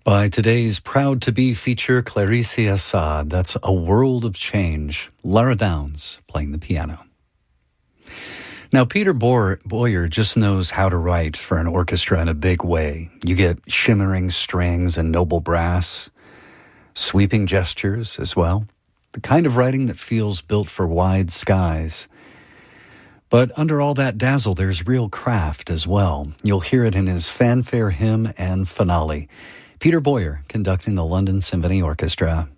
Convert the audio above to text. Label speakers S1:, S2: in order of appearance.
S1: By today's proud-to-be feature, Clarice Assad, that's A World of Change. Lara Downs playing the piano. Now, Peter Boyer just knows how to write for an orchestra in a big way. You get shimmering strings and noble brass, sweeping gestures as well. The kind of writing that feels built for wide skies. But under all that dazzle, there's real craft as well. You'll hear it in his fanfare hymn and finale. Peter Boyer conducting the London Symphony Orchestra.